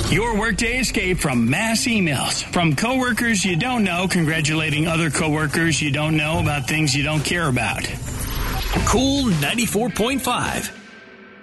Your workday escape from mass emails. From coworkers you don't know congratulating other coworkers you don't know about things you don't care about. Cool 94.5.